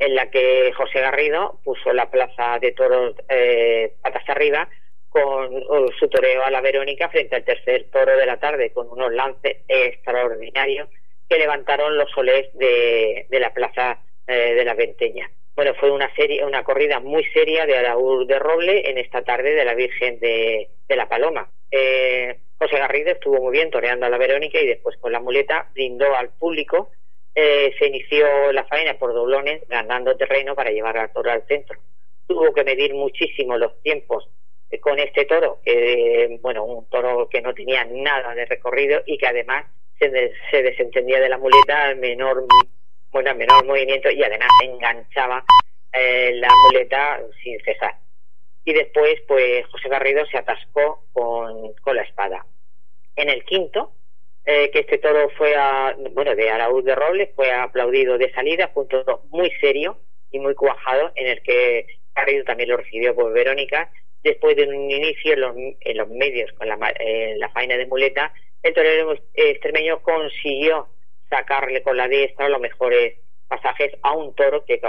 en la que José Garrido puso la plaza de toros patas arriba con su toreo a la Verónica frente al tercer toro de la tarde, con unos lances extraordinarios que levantaron los solés de la plaza de la Venteña. Bueno, fue una corrida muy seria de Araúz de Roble en esta tarde de la Virgen de la Paloma. José Garrido estuvo muy bien toreando a la Verónica y después con la muleta brindó al público. Se inició la faena por doblones, ganando terreno para llevar al toro al centro. Tuvo que medir muchísimo los tiempos con este toro, un toro que no tenía nada de recorrido y que además se desentendía de la muleta al menor movimiento, y además enganchaba la muleta sin cesar. Y después pues José Garrido se atascó con la espada. En el quinto, que este toro fue de Araúz de Robles, fue aplaudido de salida, fue un toro muy serio y muy cuajado, en el que Garrido también lo recibió por Verónica. Después de un inicio en los medios con la faena de muleta, el torero extremeño consiguió sacarle con la diestra los mejores pasajes a un toro que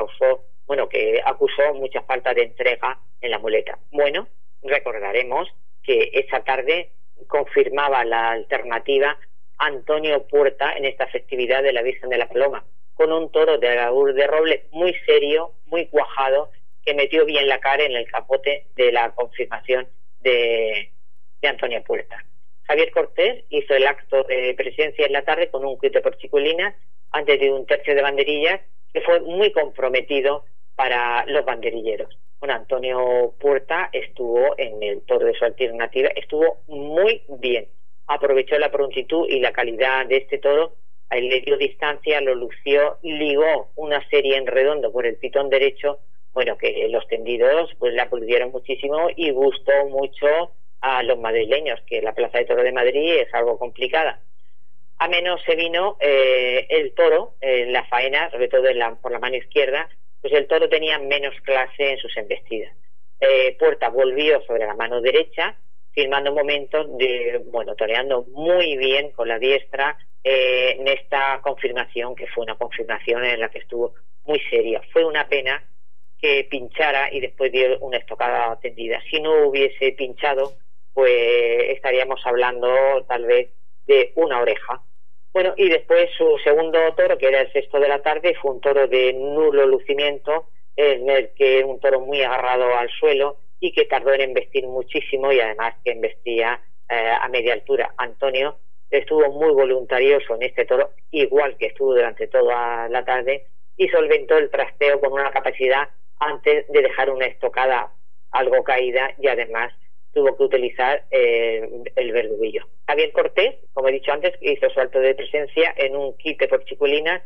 acusó mucha falta de entrega en la muleta. Bueno, recordaremos que esa tarde confirmaba la alternativa Antonio Puerta en esta festividad de la Virgen de la Paloma, con un toro de Araúz de Roble muy serio, muy cuajado, que metió bien la cara en el capote de la confirmación de Antonio Puerta. Javier Cortés hizo el acto de presencia en la tarde con un quite por chiculinas antes de un tercio de banderillas, que fue muy comprometido para los banderilleros. Bueno, Antonio Puerta estuvo en el toro de su alternativa, estuvo muy bien, aprovechó la prontitud y la calidad de este toro, le dio distancia, lo lució, ligó una serie en redondo por el pitón derecho, que los tendidos pues le aplaudieron muchísimo y gustó mucho a los madrileños, que la Plaza de Toros de Madrid es algo complicada. A menos se vino el toro en la faena, sobre todo por la mano izquierda, pues el toro tenía menos clase en sus embestidas. Puerta volvió sobre la mano derecha, firmando momentos toreando muy bien con la diestra en esta confirmación, que fue una confirmación en la que estuvo muy seria. Fue una pena que pinchara y después dio una estocada tendida. Si no hubiese pinchado, pues estaríamos hablando tal vez de una oreja. Bueno, y después su segundo toro, que era el sexto de la tarde, fue un toro de nulo lucimiento, en el que un toro muy agarrado al suelo y que tardó en embestir muchísimo, y además que embestía a media altura. Antonio estuvo muy voluntarioso en este toro, igual que estuvo durante toda la tarde, y solventó el trasteo con una capacidad antes de dejar una estocada algo caída, y además tuvo que utilizar el verduguillo. Javier Cortés, como he dicho antes, hizo su acto de presencia en un quite por chiculinas,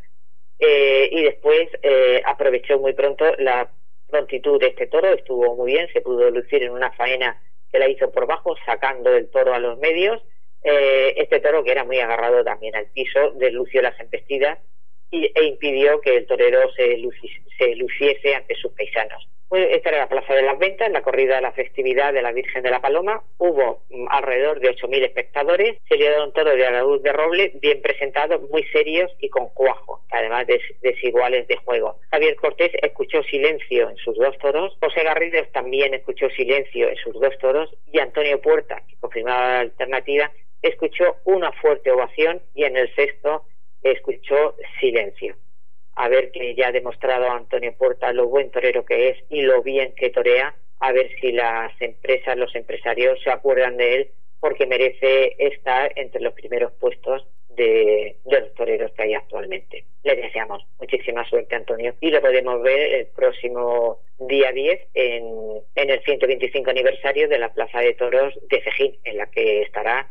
y después aprovechó muy pronto la prontitud de este toro, estuvo muy bien, se pudo lucir en una faena que la hizo por bajo, sacando el toro a los medios. Este toro, que era muy agarrado también al piso, deslució las embestidas e impidió que el torero se luciese ante sus paisanos. Esta era la Plaza de las Ventas, la corrida de la festividad de la Virgen de la Paloma. Hubo alrededor de 8.000 espectadores. Se le dieron toros de Araúz de Roble, bien presentados, muy serios y con cuajo, además desiguales de juego. Javier Cortés escuchó silencio en sus dos toros. José Garrido también escuchó silencio en sus dos toros. Y Antonio Puerta, que confirmaba la alternativa, escuchó una fuerte ovación, y en el sexto escuchó silencio. A ver, que ya ha demostrado Antonio Puerta lo buen torero que es y lo bien que torea, a ver si las empresas, los empresarios se acuerdan de él, porque merece estar entre los primeros puestos de los toreros que hay actualmente. Le deseamos muchísima suerte, Antonio, y lo podemos ver el próximo día 10 en el 125 aniversario de la Plaza de Toros de Cejín, en la que estará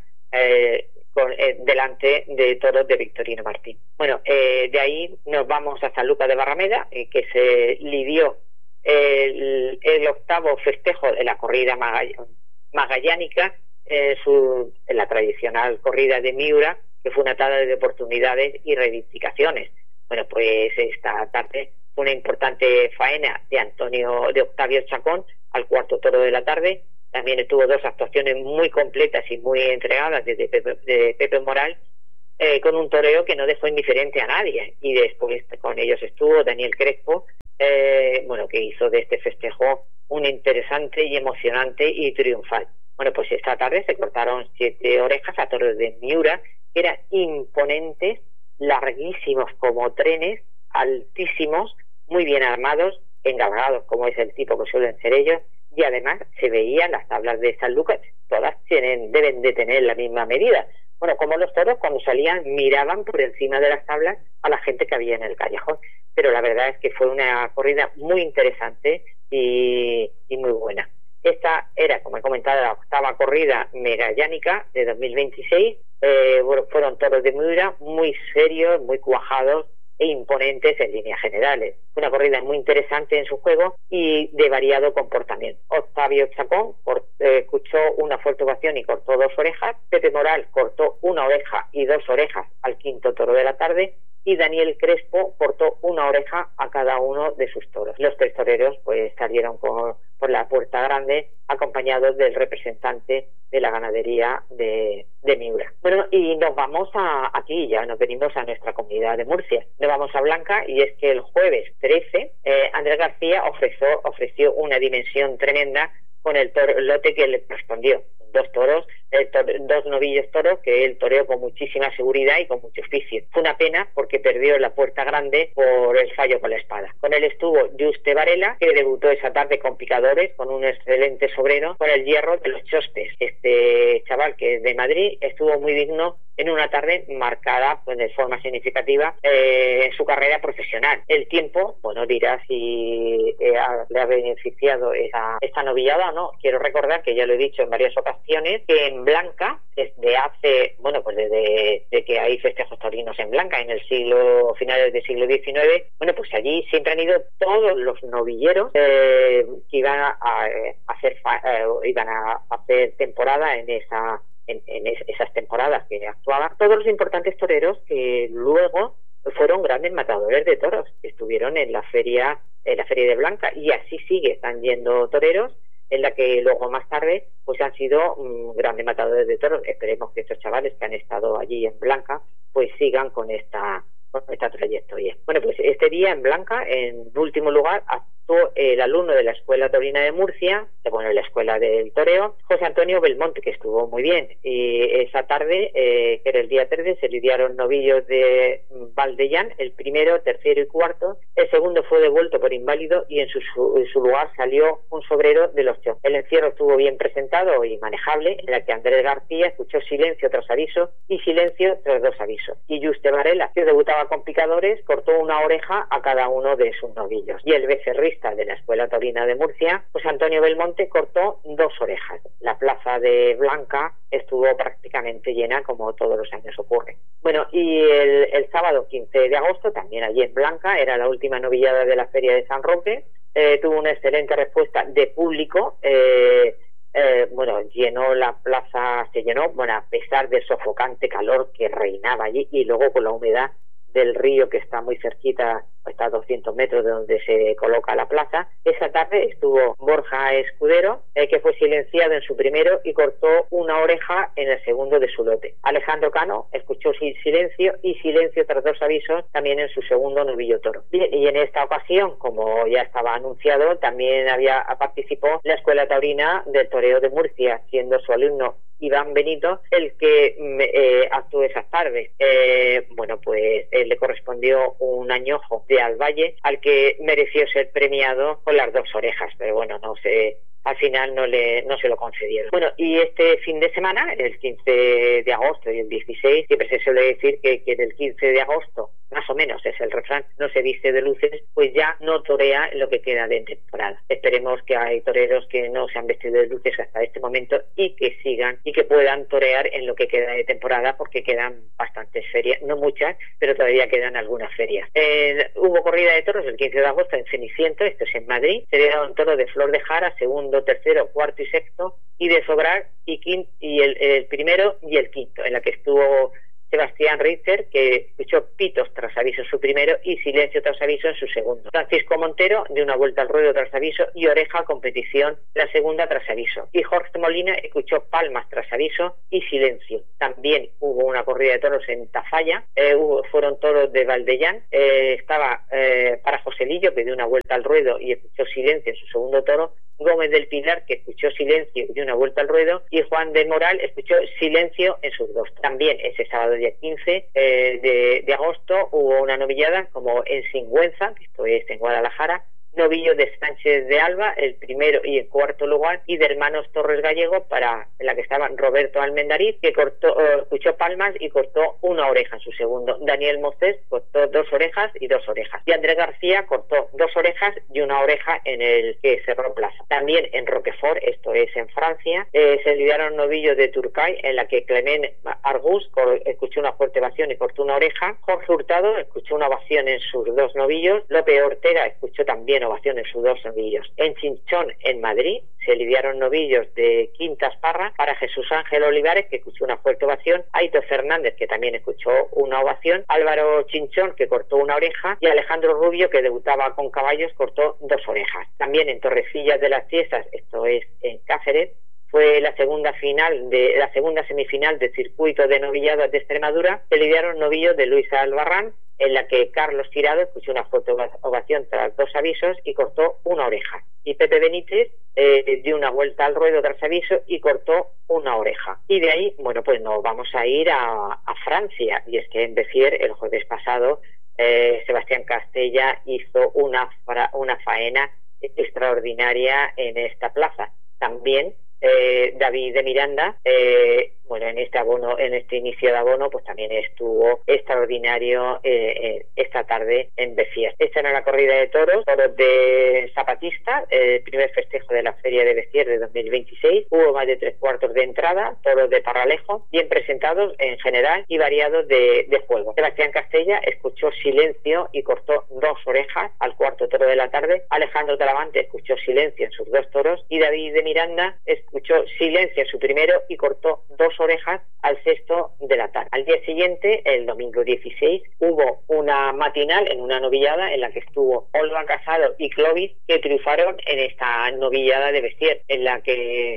delante de toros de Victorino Martín. Bueno, de ahí nos vamos a San Lucas de Barrameda, que se lidió el octavo festejo de la corrida magallánica, en la tradicional corrida de Miura, que fue una tarde de oportunidades y reivindicaciones. Bueno, pues esta tarde fue una importante faena de Octavio Chacón al cuarto toro de la tarde. También estuvo dos actuaciones muy completas y muy entregadas de Pepe Moral, con un toreo que no dejó indiferente a nadie. Y después con ellos estuvo Daniel Crespo, bueno, que hizo de este festejo un interesante y emocionante y triunfal. Bueno, pues esta tarde se cortaron 7 orejas a toros de Miura, que eran imponentes, larguísimos como trenes, altísimos, muy bien armados, engalgados como es el tipo que suelen ser ellos, y además se veían las tablas de San Lucas, todas deben de tener la misma medida. Bueno, como los toros cuando salían miraban por encima de las tablas a la gente que había en el callejón, pero la verdad es que fue una corrida muy interesante y muy buena. Esta era, como he comentado, la 8ª corrida megallánica de 2026. Bueno, fueron toros de Miura muy serios, muy cuajados e imponentes en líneas generales. Una corrida muy interesante en su juego y de variado comportamiento. Octavio Chacón escuchó una fuerte ovación y cortó 2 orejas. Pepe Moral cortó 1 oreja y 2 orejas al 5º toro de la tarde. Y Daniel Crespo cortó 1 oreja a cada uno de sus toros. Los 3 toreros pues salieron por la puerta grande acompañados del representante de la ganadería de Miura. Bueno, y nos vamos aquí, ya nos venimos a nuestra comunidad de Murcia. Nos vamos a Blanca, y es que el jueves 13 Andrés García ofreció una dimensión tremenda con el lote que le respondió. 2 toros, 2 novillos toros que él toreó con muchísima seguridad y con mucho oficio. Fue una pena porque perdió la puerta grande por el fallo con la espada. Con él estuvo Juste Varela, que debutó esa tarde con picadores, con un excelente sobrero, con el hierro de los Chospes. Este chaval, que es de Madrid, estuvo muy digno en una tarde marcada pues, de forma significativa en su carrera profesional. El tiempo, bueno, dirá si le ha beneficiado esta novillada o no. Quiero recordar que ya lo he dicho en varias ocasiones, que en Blanca, desde hace, bueno, pues desde que hay festejos taurinos en Blanca, en el finales del siglo XIX, bueno, pues allí siempre han ido todos los novilleros que iban a hacer temporada en esas temporadas que actuaban, todos los importantes toreros que luego fueron grandes matadores de toros, que estuvieron en la feria de Blanca, y así están yendo toreros en la que luego más tarde pues han sido grandes matadores de toros. Esperemos que estos chavales que han estado allí en Blanca pues sigan con esta trayectoria. Bueno, pues este día en Blanca, en último lugar, actuó el alumno de la Escuela Taurina de Murcia, la Escuela del Toreo, José Antonio Belmonte, que estuvo muy bien. Y esa tarde, que era el día 13, se lidiaron novillos de Valdellán, el primero, tercero y cuarto. El segundo fue devuelto por inválido y en su lugar salió un sobrero de los Chos. El encierro estuvo bien presentado y manejable, en la que Andrés García escuchó silencio tras aviso y silencio tras 2 avisos. Y Juste Varela, que debutaba con picadores, cortó 1 oreja a cada uno de sus novillos. Y el becerrista de la Escuela Taurina de Murcia, pues Antonio Belmonte, cortó 2 orejas. La plaza de Blanca estuvo prácticamente llena, como todos los años ocurre. Bueno, y el sábado 15 de agosto, también allí en Blanca, era la última novillada de la Feria de San Roque. Tuvo una excelente respuesta de público. Bueno, la plaza se llenó, bueno, a pesar del sofocante calor que reinaba allí, y luego con la humedad del río que está muy cerquita, está a 200 metros de donde se coloca la plaza. Esa tarde estuvo Borja Escudero, que fue silenciado en su primero y cortó 1 oreja en el segundo de su lote. Alejandro Cano escuchó silencio y silencio tras 2 avisos también en su segundo novillo toro. Y en esta ocasión, como ya estaba anunciado, también participó la Escuela Taurina del Toreo de Murcia, siendo su alumno Iván Benito el que actuó esas tardes. Bueno, pues le correspondió un añojo de Alvalle, al que mereció ser premiado con las 2 orejas, pero bueno, al final no se lo concedieron. Bueno, y este fin de semana, el 15 de agosto y el 16, siempre se suele decir que el 15 de agosto, más o menos es el refrán, no se viste de luces, pues ya no torea lo que queda de temporada. Esperemos que hay toreros que no se han vestido de luces hasta este momento y que sigan y que puedan torear en lo que queda de temporada, porque quedan bastantes ferias, no muchas, pero todavía quedan algunas ferias. Hubo corrida de toros el 15 de agosto en Ceniciento, esto es en Madrid. Se dieron toros de Flor de Jara, segundo, tercero, cuarto y sexto, y de Sobrar y el primero y el quinto, en la que estuvo Sebastián Richter, que escuchó pitos tras aviso en su primero y silencio tras aviso en su segundo. Francisco Montero, de una vuelta al ruedo tras aviso y oreja competición la segunda tras aviso. Y Jorge Molina escuchó palmas tras aviso y silencio. También hubo una corrida de toros en Tafalla, fueron toros de Valdellán, estaba para Joselillo, que dio una vuelta al ruedo y escuchó silencio en su segundo toro, Gómez del Pilar, que escuchó silencio y dio una vuelta al ruedo, y Juan de Moral escuchó silencio en sus dos. También ese sábado día 15 de agosto hubo una novillada como en Singüenza, que esto es en Guadalajara, novillo de Sánchez de Alba, el primero y el cuarto lugar, y de Hermanos Torres Gallego, en la que estaban Roberto Almendariz, que escuchó palmas y cortó una oreja en su segundo. Daniel Mocés cortó 2 orejas y 2 orejas. Y Andrés García cortó 2 orejas y una oreja en el que cerró plaza. También en Roquefort, esto es en Francia, se lidiaron novillos de Turcay, en la que Clement Argus escuchó una fuerte ovación y cortó una oreja. Jorge Hurtado escuchó una ovación en sus 2 novillos. López Ortega escuchó también ovación en sus 2 novillos. En Chinchón, en Madrid, se lidiaron novillos de Quintas Parra para Jesús Ángel Olivares, que escuchó una fuerte ovación, Aito Fernández, que también escuchó una ovación, Álvaro Chinchón, que cortó una oreja, y Alejandro Rubio, que debutaba con caballos, cortó 2 orejas. También en Torrecillas de las Chiesas, esto es en Cáceres, fue la segunda semifinal del circuito de novilladas de Extremadura. Se lidiaron novillos de Luis Albarrán, en la que Carlos Tirado escuchó una fuerte ovación tras 2 avisos y cortó una oreja. Y Pepe Benítez dio una vuelta al ruedo tras aviso y cortó una oreja. Y de ahí, bueno, pues nos vamos a ir a Francia. Y es que en Béziers, el jueves pasado, Sebastián Castella hizo una faena extraordinaria en esta plaza. También David de Miranda, en este inicio de abono, pues también estuvo extraordinario esta tarde en Béziers. Esta era la corrida de toros de Zapatista, el primer festejo de la Feria de Béziers de 2026. Hubo más de 3/4 de entrada, toros de Parralejo, bien presentados en general y variados de juego. Sebastián Castella escuchó silencio y cortó 2 orejas al cuarto toro de la tarde. Alejandro Talavante escuchó silencio en sus 2 toros y David de Miranda escuchó silencio en su primero y cortó 2 orejas al sexto de la tarde. Al día siguiente, el domingo 16, hubo una matinal en una novillada en la que estuvo Olga Casado y Clovis, que triunfaron en esta novillada de Béziers, en la que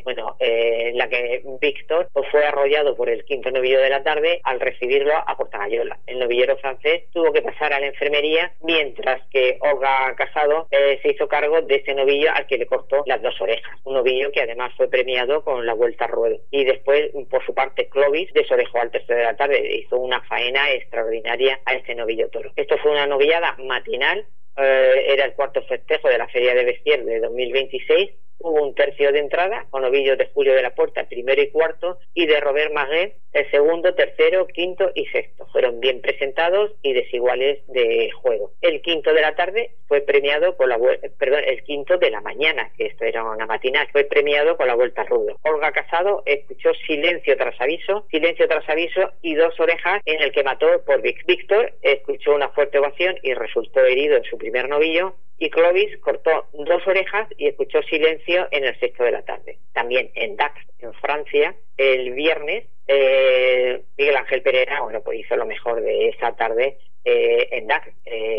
Víctor fue arrollado por el quinto novillo de la tarde al recibirlo a Portagayola. El novillero francés tuvo que pasar a la enfermería, mientras que Olga Casado se hizo cargo de ese novillo al que le cortó las 2 orejas. Un novillo que además fue premiado con la vuelta al ruedo. Y después, por su parte, Clovis desorejó al tercero de la tarde, hizo una faena extraordinaria a este novillo toro. Esto fue una novillada matinal, era el cuarto festejo de la Feria de Béziers de 2026. Hubo un tercio de entrada con novillos de Julio de la Puerta, primero y cuarto, y de Robert Maguet, el segundo, tercero, quinto y sexto. Fueron bien presentados y desiguales de juego. El quinto de la tarde fue premiado con el quinto de la mañana, que esto era una matinal, fue premiado con la vuelta al ruedo. Olga Casado escuchó silencio tras aviso y 2 orejas en el que mató por Víctor escuchó una fuerte ovación y resultó herido en su primer novillo. Y Clovis cortó 2 orejas y escuchó silencio en el sexto de la tarde. También en Dax, en Francia, el viernes, Miguel Ángel Pereira, pues hizo lo mejor de esa tarde en Dax.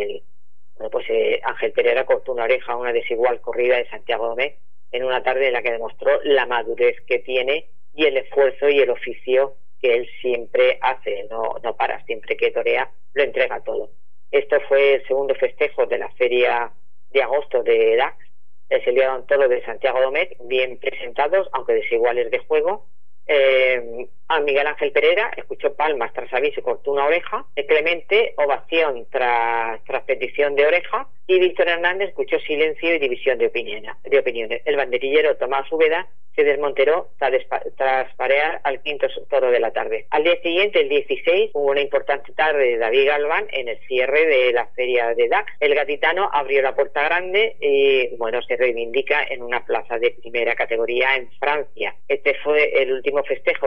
Ángel Pereira cortó una oreja a una desigual corrida de Santiago Domecq en una tarde en la que demostró la madurez que tiene y el esfuerzo y el oficio que él siempre hace, no para, siempre que torea lo entrega todo. Esto fue el segundo festejo de la Feria de agosto de Dax. Se liaron toros de Santiago Domecq, bien presentados, aunque desiguales de juego. A Miguel Ángel Pereira escuchó palmas tras aviso y cortó una oreja. Clemente, ovación tras petición de oreja. Y Víctor Hernández escuchó silencio y división de opiniones. El banderillero Tomás Úbeda se desmonteró tras parear al quinto toro de la tarde. Al día siguiente, el 16, hubo una importante tarde de David Galván en el cierre de la Feria de Dax. El gaditano abrió la puerta grande y se reivindica en una plaza de primera categoría en Francia. Este fue el último festejo de la Feria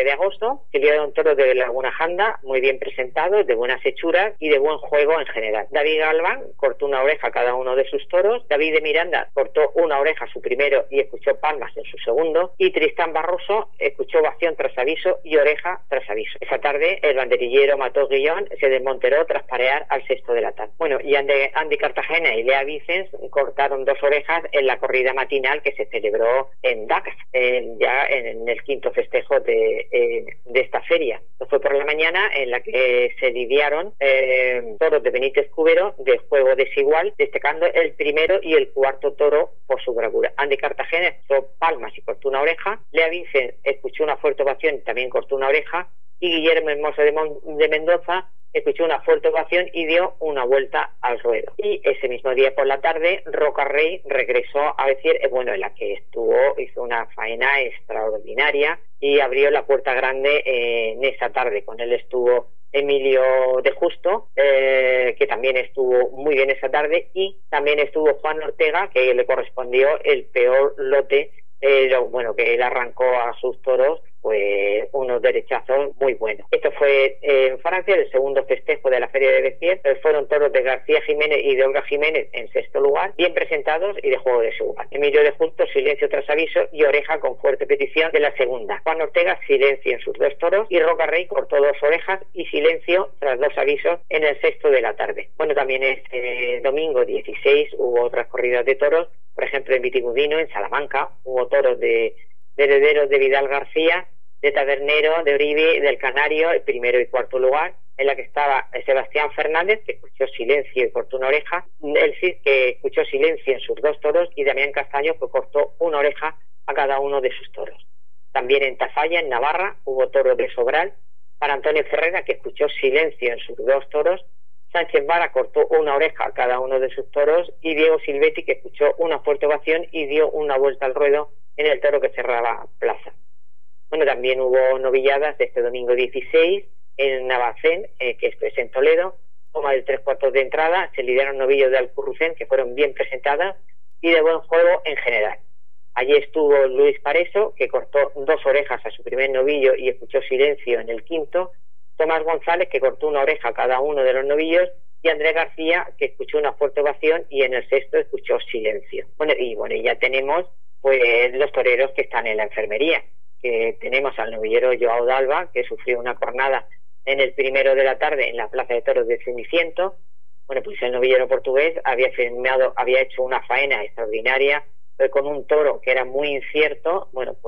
9 de agosto, que dio un toro de Laguna Janda, muy bien presentado, de buenas hechuras y de buen juego en general. David Galván cortó una oreja a cada uno de sus toros, David de Miranda cortó una oreja a su primero y escuchó palmas en su segundo, y Tristán Barroso escuchó ovación tras aviso y oreja tras aviso. Esa tarde el banderillero Mató Guillón se desmonteró tras parear al sexto de la tarde. Bueno, y Andy Cartagena y Lea Vicens cortaron 2 orejas en la corrida matinal que se celebró en Dax, ya en el quinto festejo de esta feria. Esto fue por la mañana, en la que se lidiaron toros de Benítez Cubero de juego desigual, destacando el primero y el cuarto toro por su bravura. Andy Cartagena escuchó palmas y cortó una oreja, Lea Vicens escuchó una fuerte ovación y también cortó una oreja, y Guillermo Hermoso de Mendoza escuchó una fuerte ovación y dio una vuelta al ruedo. Y ese mismo día por la tarde, Roca Rey regresó a decir, en la que hizo una faena extraordinaria y abrió la puerta grande en esa tarde. Con él estuvo Emilio de Justo, que también estuvo muy bien esa tarde, y también estuvo Juan Ortega, que le correspondió el peor lote, que él arrancó a sus toros pues unos derechazos muy buenos. Esto fue en Francia, el segundo festejo de la Feria de Béziers. Fueron toros de García Jiménez y de Olga Jiménez en sexto lugar, bien presentados y de juego desigual. Emilio de Justo, silencio tras aviso, y oreja con fuerte petición de la segunda. Juan Ortega, silencio en sus 2 toros, y Roca Rey cortó 2 orejas y silencio tras 2 avisos en el sexto de la tarde. Bueno, también este domingo 16 hubo otras corridas de toros, por ejemplo en Vitigudino, en Salamanca, hubo toros de herederos de Vidal García, de Tabernero, de Uribe, del Canario, el primero y cuarto lugar, en la que estaba Sebastián Fernández, que escuchó silencio y cortó una oreja, el Cid, que escuchó silencio en sus 2 toros, y Damián Castaño, que cortó una oreja a cada uno de sus toros. También en Tafalla, en Navarra, hubo toros de Sobral, para Antonio Ferrera, que escuchó silencio en sus 2 toros, Sánchez Vara cortó una oreja a cada uno de sus toros, y Diego Silvetti, que escuchó una fuerte ovación y dio una vuelta al ruedo en el toro que cerraba plaza. Bueno, también hubo novilladas este domingo 16 en Navacén, que esto es en Toledo, toma del 3/4 de entrada, se lidiaron novillos de Alcurrucén que fueron bien presentadas y de buen juego en general. Allí estuvo Luis Pareso, que cortó 2 orejas a su primer novillo y escuchó silencio en el quinto, Tomás González, que cortó una oreja a cada uno de los novillos, y Andrés García, que escuchó una fuerte ovación y en el sexto escuchó silencio. Y ya tenemos pues los toreros que están en la enfermería, que tenemos al novillero Joao Dalva, que sufrió una cornada en el primero de la tarde en la Plaza de Toros de Ceniciento. Pues el novillero portugués había hecho una faena extraordinaria con un toro que era muy incierto.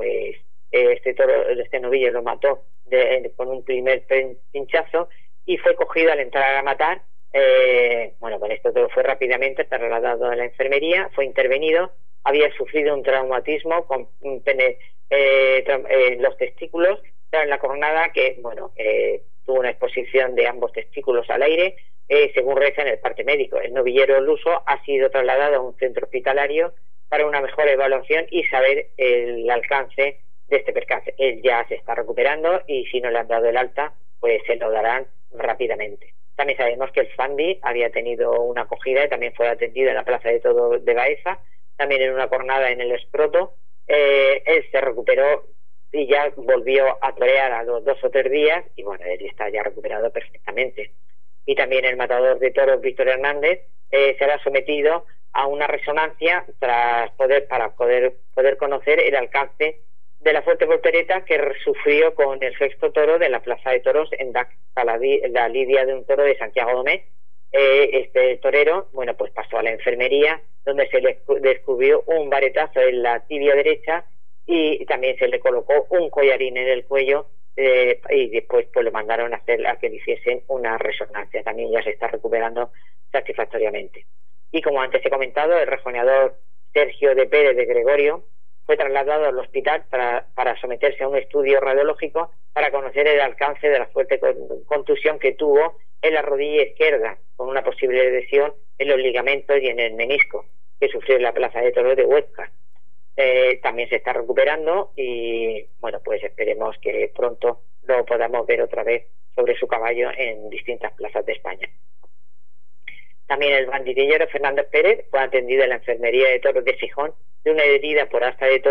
Este novillo lo mató con un primer pinchazo y fue cogido al entrar a matar. Esto todo fue rápidamente trasladado a la enfermería, fue intervenido, había sufrido un traumatismo con un pene en los testículos, en la cornada que tuvo una exposición de ambos testículos al aire, según reza en el parte médico. El novillero luso ha sido trasladado a un centro hospitalario para una mejor evaluación y saber el alcance de este percance. Él ya se está recuperando y si no le han dado el alta, pues se lo darán rápidamente. También sabemos que el Fandi había tenido una acogida y también fue atendido en la Plaza de Toros de Baeza, también en una cornada en el Esproto. Él se recuperó y ya volvió a torear a los 2 o 3 días y él está ya recuperado perfectamente. Y también el matador de toros Víctor Hernández será sometido a una resonancia para poder conocer el alcance de la fuerte voltereta que sufrió con el sexto toro de la Plaza de Toros en Dax, la lidia de un toro de Santiago Domecq. Este torero pasó a la enfermería, donde se le descubrió un varetazo en la tibia derecha y también se le colocó un collarín en el cuello, y después lo mandaron a que le hiciesen una resonancia. También ya se está recuperando satisfactoriamente. Y como antes he comentado, el rejoneador Sergio de Pérez de Gregorio fue trasladado al hospital para someterse a un estudio radiológico para conocer el alcance de la fuerte contusión que tuvo en la rodilla izquierda, con una posible lesión en los ligamentos y en el menisco, que sufrió en la Plaza de Toros de Huesca. También se está recuperando y esperemos que pronto lo podamos ver otra vez sobre su caballo en distintas plazas de España. También el bandidillero Fernández Pérez fue atendido en la enfermería de toros de Gijón de una herida por asta de toro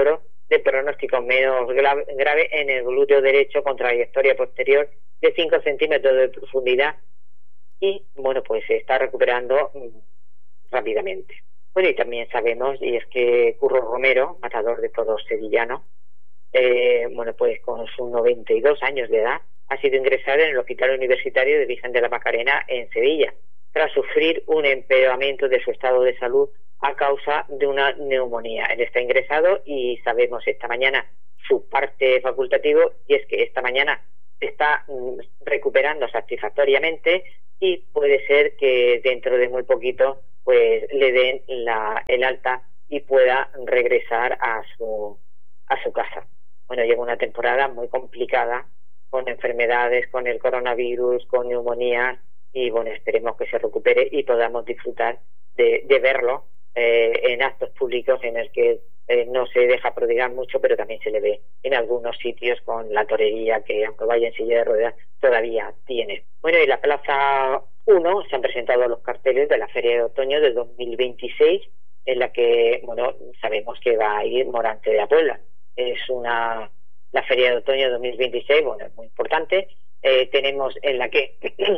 de pronóstico menos grave en el glúteo derecho con trayectoria posterior de 5 centímetros de profundidad y, bueno, pues se está recuperando rápidamente. Bueno, y también sabemos, y es que Curro Romero, matador de toros sevillano, bueno, pues con sus 92 años de edad, ha sido ingresado en el Hospital Universitario de Virgen de la Macarena en Sevilla, tras sufrir un empeoramiento de su estado de salud a causa de una neumonía. Él está ingresado y sabemos esta mañana su parte facultativo, y es que esta mañana está recuperando satisfactoriamente y puede ser que dentro de muy poquito pues le den el alta y pueda regresar a su casa. Bueno, lleva una temporada muy complicada con enfermedades, con el coronavirus, con neumonías, y bueno, esperemos que se recupere y podamos disfrutar de verlo en actos públicos en el que no se deja prodigar mucho, pero también se le ve en algunos sitios con la torería que, aunque vaya en silla de ruedas, todavía tiene. Bueno, en la Plaza 1 se han presentado los carteles de la Feria de Otoño del 2026, en la que, bueno, sabemos que va a ir Morante de la Puebla. Es la Feria de Otoño 2026, bueno, es muy importante. Tenemos en la que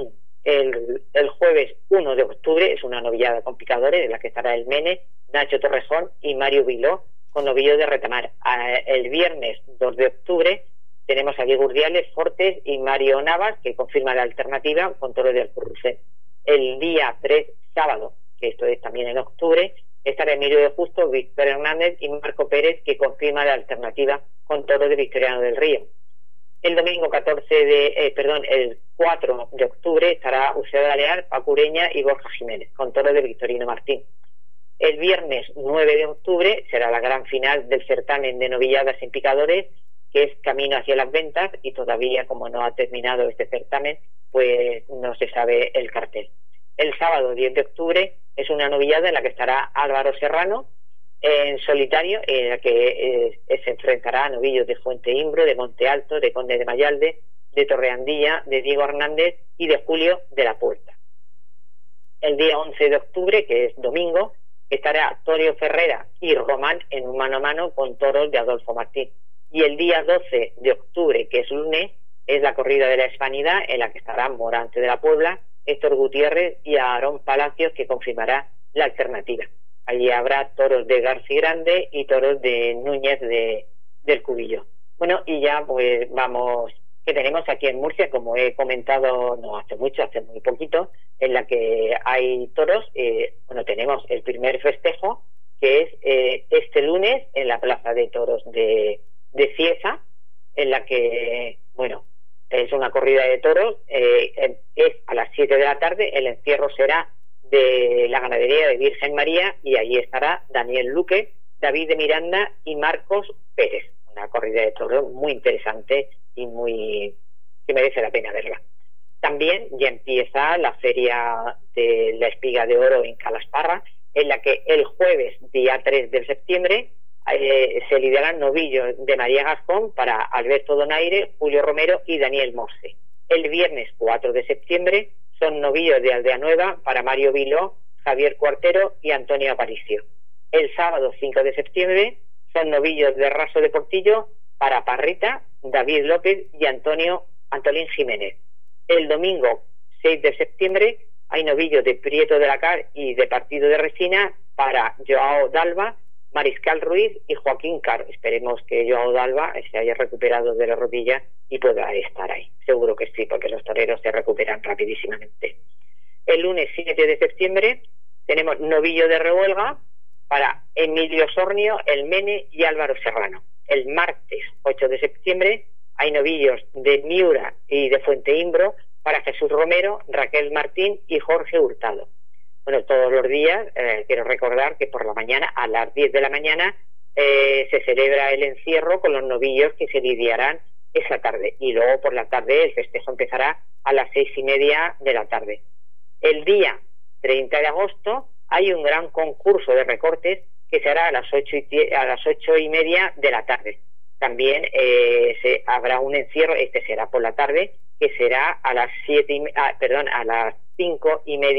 el jueves 1 de octubre es una novillada con picadores, en la que estará el Mene, Nacho Torrejón y Mario Viló con novillo de retamar. El viernes 2 de octubre tenemos a Diego Urdiales, Fortes y Mario Navas, que confirma la alternativa con toros de Alcurrucén. El día 3, sábado, que esto es también en octubre, estará Emilio de Justo, Víctor Hernández y Marco Pérez, que confirma la alternativa con toros de Victoriano del Río. El domingo el 4 de octubre estará Eusebio de Alear, Paco Ureña y Borja Jiménez, con toros de Victorino Martín. El viernes 9 de octubre será la gran final del certamen de novilladas sin picadores, que es Camino hacia las Ventas, y todavía, como no ha terminado este certamen, pues no se sabe el cartel. El sábado 10 de octubre es una novillada en la que estará Álvaro Serrano en solitario, en la que se enfrentará a novillos de Fuente Imbro, de Monte Alto, de Conde de Mayalde, de Torreandilla, de Diego Hernández y de Julio de la Puerta. El día 11 de octubre, que es domingo, estará Torio Ferrera y Román en un mano a mano con toros de Adolfo Martín. Y el día 12 de octubre, que es lunes, es la corrida de la Hispanidad, en la que estará Morante de la Puebla, Héctor Gutiérrez y Aarón Palacios, que confirmará la alternativa. Allí habrá toros de García Grande y toros de Núñez del Cubillo. Bueno, y ya pues vamos, que tenemos aquí en Murcia, como he comentado no hace mucho, hace muy poquito, en la que hay toros. Bueno, tenemos el primer festejo, que es este lunes en la Plaza de Toros de Cieza, en la que, bueno, es una corrida de toros, es a las 7 de la tarde, el encierro será de la ganadería de Virgen María, y allí estará Daniel Luque, David de Miranda y Marcos Pérez. Una corrida de toros muy interesante y que merece la pena verla. También ya empieza la Feria de la Espiga de Oro en Calasparra, en la que el jueves, día 3 de septiembre, se lidiarán novillos de María Gascón para Alberto Donaire, Julio Romero y Daniel Morse. El viernes 4 de septiembre son novillos de Aldea Nueva para Mario Viló, Javier Cuartero y Antonio Aparicio. El sábado 5 de septiembre son novillos de Raso de Portillo para Parrita, David López y Antolín Jiménez. El domingo 6 de septiembre hay novillos de Prieto de la Car y de Partido de Resina para Joao Dalva, Mariscal Ruiz y Joaquín Caro. Esperemos que Joao Dalva se haya recuperado de la rodilla y pueda estar ahí. Seguro que sí, porque los toreros se recuperan rapidísimamente. El lunes 7 de septiembre tenemos novillo de Revuelga para Emilio Sornio, El Mene y Álvaro Serrano. El martes 8 de septiembre hay novillos de Miura y de Fuente Imbro para Jesús Romero, Raquel Martín y Jorge Hurtado. Bueno, todos los días quiero recordar que por la mañana, a las 10 de la mañana, se celebra el encierro con los novillos que se lidiarán esa tarde, y luego por la tarde el festejo empezará a las 6:30 de la tarde. El día 30 de agosto hay un gran concurso de recortes que se hará a las 8:30 de la tarde. También habrá un encierro, este será por la tarde, que será a las 5:30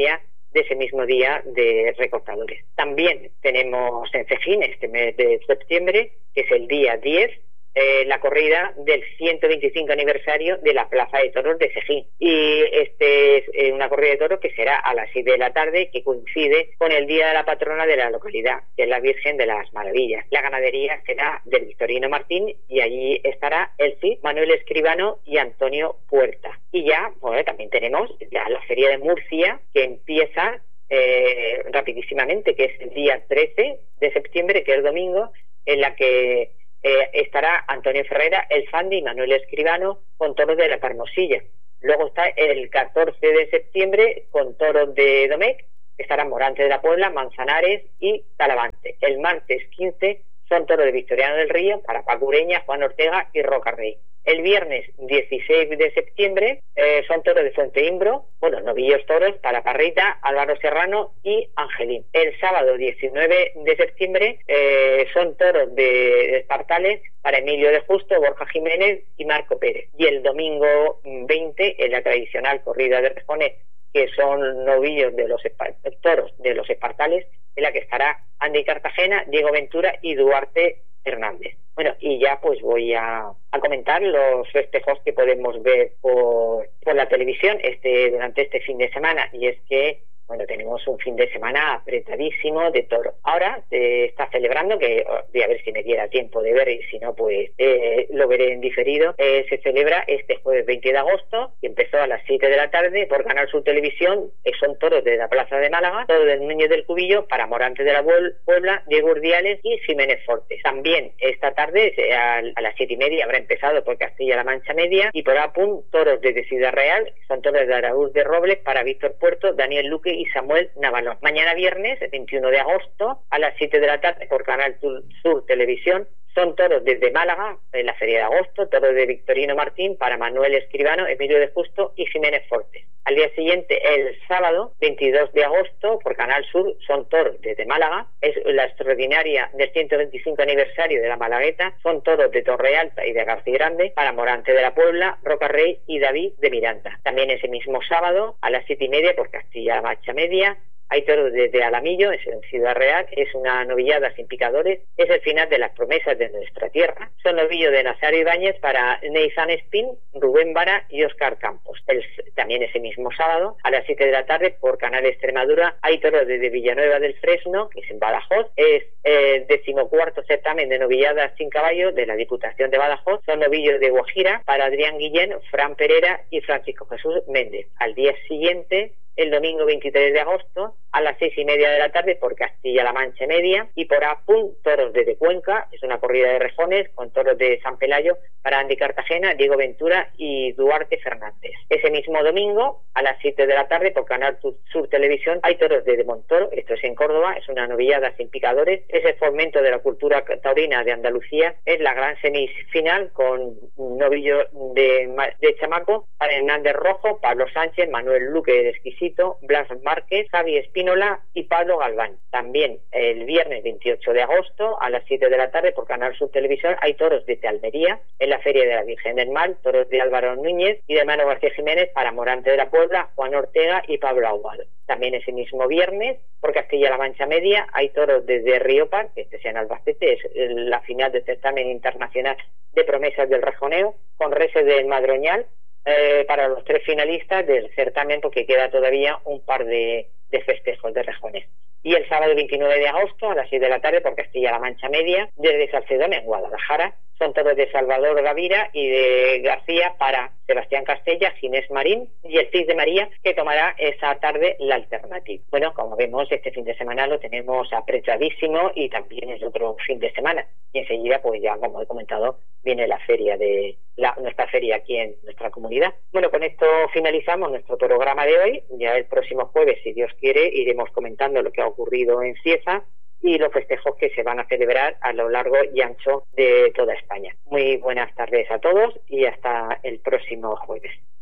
de ese mismo día de recortadores. También tenemos en Cejín, este mes de septiembre, que es el día 10, la corrida del 125 aniversario de la Plaza de Toros de Cejín. Y este es una corrida de toros que será a las 6 de la tarde, que coincide con el día de la patrona de la localidad, que es la Virgen de las Maravillas. La ganadería será del Victorino Martín y allí estará el Cid, Manuel Escribano y Antonio Puerta. Y ya, bueno, también tenemos ya la Feria de Murcia, que empieza rapidísimamente, que es el día 13 de septiembre, que es domingo, en la que estará Antonio Ferrera, el Fandi y Manuel Escribano con toros de la Parmosilla. Luego está el 14 de septiembre con toros de Domecq, estarán Morante de la Puebla, Manzanares y Talavante. El martes 15 son toros de Victoriano del Río para Paco Ureña, Juan Ortega y Roca Rey. El viernes 16 de septiembre son toros de Fuenteimbro, novillos toros para Parrita, Álvaro Serrano y Angelín. El sábado 19 de septiembre son toros de Espartales para Emilio de Justo, Borja Jiménez y Marco Pérez. Y el domingo 20, en la tradicional corrida de rejones, que son novillos de los toros de los Espartales, en la que estará Andy Cartagena, Diego Ventura y Duarte Hernández. Bueno, y ya pues voy a comentar los festejos que podemos ver por la televisión durante este fin de semana, y es que tenemos un fin de semana apretadísimo de toro. Ahora se está celebrando, que voy a ver si me diera tiempo de ver, y si no, pues lo veré en diferido. Se celebra este jueves 20 de agosto, que empezó a las 7 de la tarde por Canal Sur Televisión. Son toros de la Plaza de Málaga, toros del Núñez del Cubillo para Morante de la Puebla, Diego Urdiales y Jiménez Fortes. También esta tarde, a las 7:30, habrá empezado por Castilla-La Mancha Media, y por Apun, toros desde Ciudad Real, son toros de Araúz de Robles para Víctor Puerto, Daniel Luque y Samuel Navalón. Mañana viernes, 21 de agosto, a las 7 de la tarde por Canal Sur Televisión, son toros desde Málaga, en la Feria de Agosto, toros de Victorino Martín para Manuel Escribano, Emilio de Justo y Jiménez Fortes. Al día siguiente, el sábado 22 de agosto, por Canal Sur, son toros desde Málaga. Es la extraordinaria del 125 aniversario de la Malagueta, son toros de Torre Alta y de García Grande para Morante de la Puebla, Roca Rey y David de Miranda. También ese mismo sábado, a las 7:30, por Castilla-La Mancha Media, hay toros desde Alamillo, es en Ciudad Real, es una novillada sin picadores, es el final de las promesas de nuestra tierra. Son novillos de Nazario Ibáñez para Nathan Spin, Rubén Vara y Óscar Campos. También ese mismo sábado, a las 7 de la tarde, por Canal Extremadura, hay toros desde Villanueva del Fresno, que es en Badajoz, es el 14º certamen de novilladas sin caballo de la Diputación de Badajoz. Son novillos de Guajira para Adrián Guillén, Fran Pereira y Francisco Jesús Méndez. Al día siguiente, el domingo 23 de agosto, a las 6:30 de la tarde, por Castilla-La Mancha Media, y por Apun, toros desde Cuenca, es una corrida de rejones con toros de San Pelayo para Andy Cartagena, Diego Ventura y Duarte Fernández. Ese mismo domingo, a las 7 de la tarde, por Canal Sur Televisión, hay toros de Montoro, esto es en Córdoba, es una novillada sin picadores, es el fomento de la cultura taurina de Andalucía, es la gran semifinal con novillo de Chamaco para Hernández Rojo, Pablo Sánchez, Manuel Luque de Exquisito, Blas Márquez, Javi Espínola y Pablo Galván. También el viernes 28 de agosto, a las 7 de la tarde, por Canal Sur Televisión, hay toros de Almería, en la Feria de la Virgen del Mal, toros de Álvaro Núñez y de Mano García Jiménez para Morante de la Puebla, Juan Ortega y Pablo Aguado. También ese mismo viernes, por Castilla-La Mancha Media, hay toros desde Riópar, que es en Albacete, es la final del certamen internacional de promesas del rejoneo, con reses del Madroñal, para los 3 finalistas del certamen, porque queda todavía un par de festejos de rejones. Y el sábado 29 de agosto, a las 6 de la tarde, por Castilla-La Mancha Media, desde Salcedón, en Guadalajara, son toros de Salvador Gavira y de García para Sebastián Castella, Ginés Marín y el Cid de María, que tomará esa tarde la alternativa. Bueno, como vemos, este fin de semana lo tenemos apretadísimo, y también es otro fin de semana. Y enseguida, pues ya, como he comentado, viene la feria nuestra feria aquí en nuestra comunidad. Bueno, con esto finalizamos nuestro programa de hoy. Ya el próximo jueves, si Dios quiere, iremos comentando lo que ha ocurrido en Cieza y los festejos que se van a celebrar a lo largo y ancho de toda España. Muy buenas tardes a todos y hasta el próximo jueves.